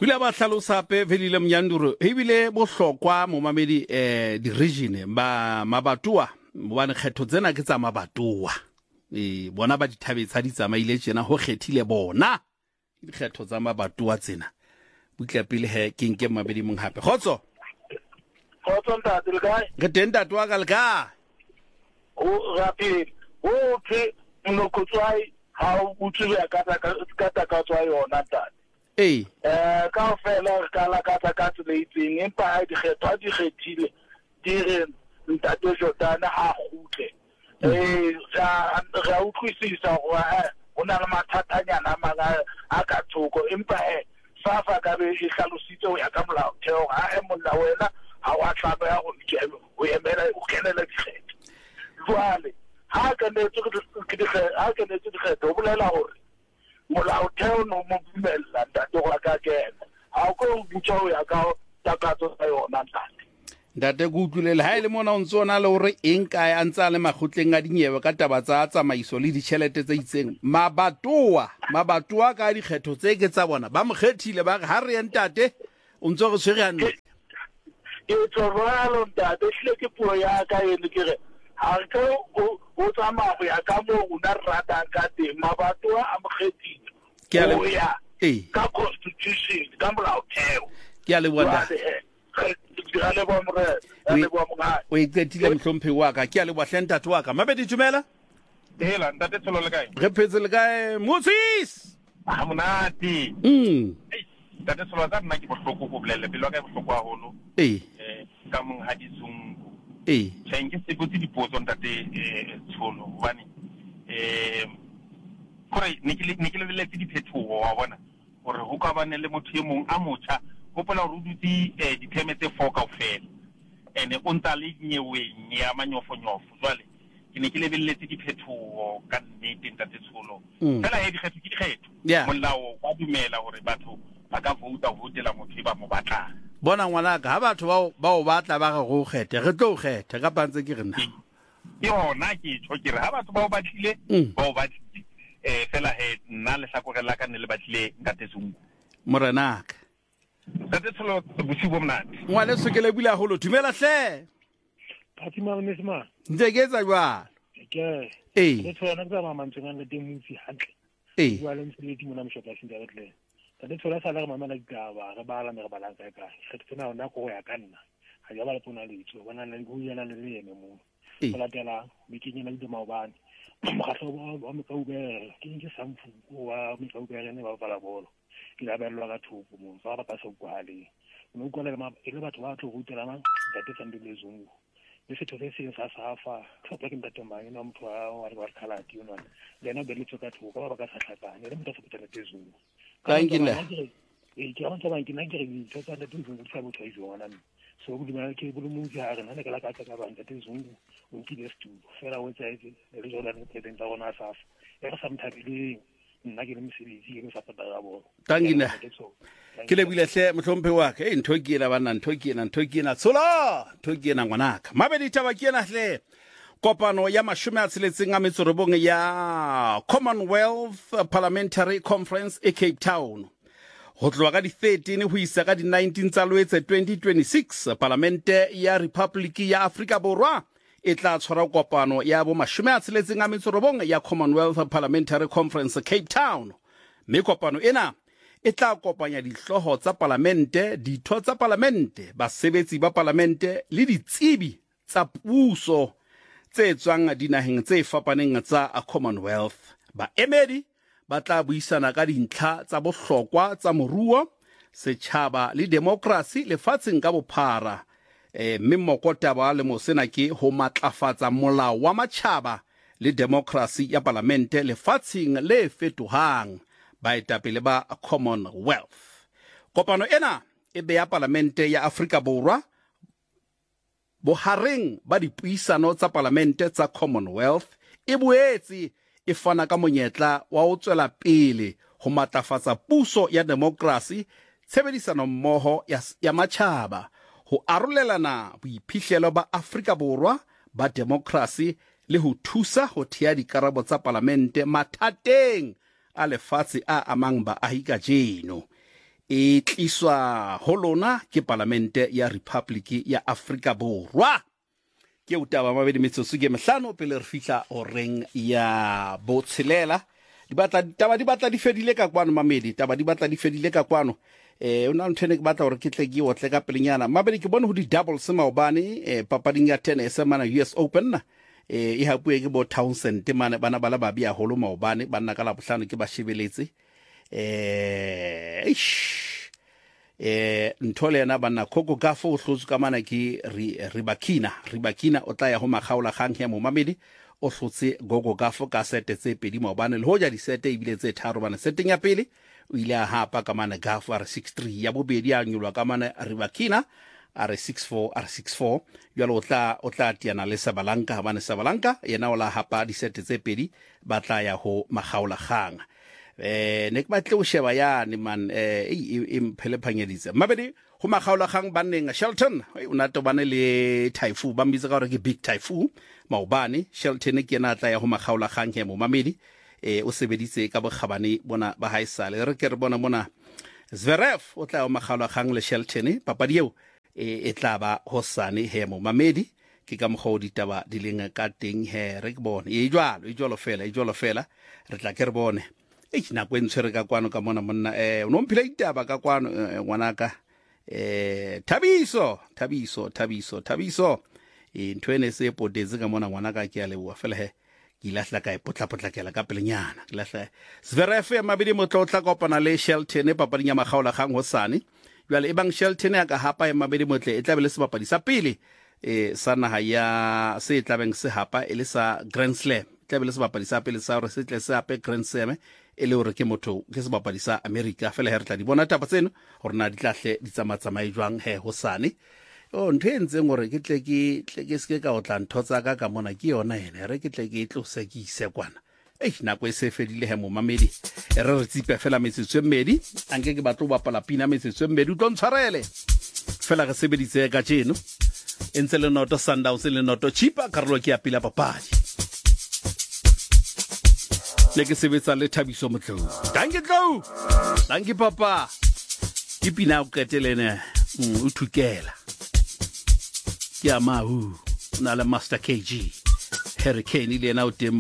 Wila ba hlalosa pe velile mnyanduro ebile bohlokwa mo mamedi di region ba mabatua ba ne kgetho tsena ke tsa mabatua bona ba dithabetsa di tsamaile tsena ho kgethile bona di kgetho tsa mabatua tsena butla pele he ke nke mabedi mong hape khotso ntate le kae ke teng tatu wa ka le kae o rapile o ke mlokotswai ha o butse ya ka tswa yona ntate ka fela ka la ka le itseng empa ha di kgethile di re ntate Jordan ha khutle ra utlwisisa gore o na le mathatanyana manga a ka thoko empa fafa ka be e hlalositse o ya ka molao theo ha molao wena ha wa tlabe ya go dikelo o emela o kenela dikgetho jwale ha ka ne tse dikgetho o bolela gore molao theo no mo bumella ntate go ka kena ha go butsa o ya ka takatso tsa yona ntate go utlwile ha ile mona o ntsona le hore eng ka ya ntsa le makgotleng a dinyewe ka taba tsa tsamaiso le ditšhelete tse itseng mabatua ka dikgetho tse ke tsa bona ba mokgethile ba ha re ntate o ntse go tshwere hantle e tsoralo ntate hle ke puo ya ka ene ke re ha ke o tsamaya go ya ka mo una rata ka teng mabatua a mokgethile o ya ka constitution ka molao theo ke a le bona o iketile mhlomphi wa ka ke a le bohle ntate wa ka mabedi dumela hela ntate tsholo le kae re phetse le kae Moses a monate ntate tsholo tsa nna ke bohloko go bolelle pelo ka bohloko haholo ka mong hadisung tshenge se botse dipotso ntate tsholo bane gore ne ke lebeletse diphethogo wa bona gore ho ka bane le motho e mong a motjha gopola gore o dutse ditheme tse 4 kaofela ene o ntsa le nyeweng ya manyofonyofo jwale ke ne ke lebeletse diphethogo ka nnete ntate tsholo fela he dikgetho ke dikgetho molao wa dumela gore batho ba ka votela motho e ba mo batlang bona ngwanaka ha batho ba o batla ba go kgethe re tlo kgetha ka pantse ke rena yona ke tsho ke re ha batho ba o batlile fela he nna le hlakogela ka ne le batlile ntate zungu morenaka ntate tsholo bosibo mnate ngwane sekele bula holo dumela hle Fatima Onesma ntse ke tsa jwalo ke le tsona ka mama ntsenga le temutsi hantle wa le msebetsi mona mshota sindaretle ntate tsholo sa la mama la gaba re bala me re bala ka se tsena ona go ya ka nna ha ya bala tsona le itso bona le go yana le yene mo la tela mikinye na dima obane mokgatlo wa mekaubere ke nke samfu wa mekaubere ne ba bala bolo ke la belwa ka thoko mo fa ba se kwale mo kwale le batho ba tlo rutela mang ntate Sandile Zungu le setho se se sa safa tlhopa ke ntate mang ena motho wa re khalati yona lena be le tsoka thoko ba ka sa tlhakane le motho se botela Zungu ka ngile ke ranta ba ke na ke re tsoka ntate Zungu tsa botho e jona so go dimana ke bolo mo ja re nna ke la ka ka ba ntate Zungu o nkile stu fela o tsa le jona le teng tsa rona safa e re samthabile nna ke le mosebetsi ke sa patala bona tangina ke le bile hle mhlomphe wa ka ntho ke ela bana ntho ke ena tsola ntho ke ena ngwanaka mabedi taba ke ena hle kopano ya mashume a tseletseng a metsorobong ya Commonwealth Parliamentary Conference e Cape Town ho tloa ka di 13 ho isa ka di 19 tsa Loetse 2026 parlamente ya Republic ya Afrika Borwa e tla tshwara kopano ya bo mashume a tseletseng a metsorobong ya Commonwealth Parliamentary Conference Cape Town mme kopano ena e tla kopanya dihloho tsa parlamente ditho tsa parlamente basebetsi ba parlamente le ditsebi tsa puso tse tswang dinaheng tse fapaneng tsa Commonwealth baemedi ba tla buisana ka dintlha tsa bohlokwa tsa moruo setjhaba le demokrasi lefatsheng ka bophara mme mokotaba le mosena ke ho matlafatsa molao wa matjhaba le demokrasi ya parlamente lefatsheng le fetohang baetapele ba Commonwealth kopano ena e be ya parlamente ya Afrika Borwa bohareng ba dipuisano tsa parlamente tsa Commonwealth e boetse e fana ka monyetla wa ho tswela pele ho matlafatsa puso ya demokrasi tshebedisano mmoho ya matjhaba ho arolelana boiphihlelo ba Afrika Borwa ba demokrasi le ho thusa ho thea dikarabo tsa parlamente mathateng a lefatshe a amang baahi ka jeno e tliswa ho lona ke Palamente ya Republic ya Afrika Borwa. Ke utaba mabedi metsotso ke mehlano pele re fihla oreng ya botshelela. Di batla di fedile ka kwano mamedi, di batla di fedile ka kwano. Una ntene ke batla hore ke tle ke otle ka pelenyana. Mabedi ke bone ho di doubles maobane papading ya tennis mana US Open. E hapuwe ke bo Townsend temane bana bala babi a holo maobane banna ka la bohlano ke ba shebeletse. Ntole yana banna Coco Gauff o hlotse ka mana ke Ribakina o tla ya ho makgaola kgang ya mo mamedi o hlotse Coco Gauff ka sete tse pedi maobane le hoja di sete e bile tse tharo bana seteng ya pele o ile a hapa ka mana Gauff a re 6-3 ya bobedi a nyolwa ka mana Ribakina a re 6-4 jalo o tla tiana le Sabalanka bana Sabalanka yena o la hapa di sete tse pedi ba tla ya ho makgaola kgang. Ne ke batle o sheba yani man impelephanyeditse mabedi ho makgaola kgang banneng Shelton o na tobane le Typhoon ba mbitsa ka hore ke Big Typhoon maobane Shelton ke yena tla ya ho makgaola kgang he mo mamedi o sebeditse ka bokgabane bona ba haisale re ke re bona mona Zverev o tla ya ho makgaola kgang le Shelton papadi eo e tla ba hosane he mo mamedi ke ka mogho ditaba di leng ka teng he re ke bone e jwalo fela re tla ke re bone na kwentshwere ka kwano ka mona monna o no mphile ditaba ka kwano ngwanaka Thabiso ntwene se potetse ka mona ngwanaka ke a leboa fela he ke lahla ka ipotla-potlakela ka pelenyana ke lahla Zverev ya mabedi motlotla kopana le Shelton papading ya makgaola kgang hosane jwale e bang Shelton ya ka hapa ya mabedi motle e tlabe le sebapadi sa pele sa naha ya se tlabeng se hapa e le sa Grand Slam tlabe le sebapadi sa pele sa hore se tle se hape Grand Slam e le hore ke motho ke sebapadi sa America fela re tla di bona taba tseno hore na di tlahle di tsamaya jwang he hosane ntho e ntseng hore ke tle ke se ka o tla nthotsa ka mona ke yona ene re ke tle ke tlose ke ise kwana nako e se fedile he mo mamedi re tsipe fela metsotso e mmedi anke ke batlo bapala pina metsotso e mmedi o tlo ntshwarele fela re sebeditse ka tjeno entse le noto Sundowns le noto Chipa karolo ke ya pila papadi le ke sebetsa le Thabiso Motlou danke papa ke pina o ketelene o thukela ke ama na le Master KG Hurricane ile na o teng